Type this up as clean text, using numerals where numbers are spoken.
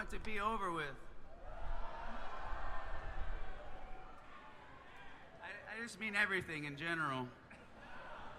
want to be over with. I just mean everything in general.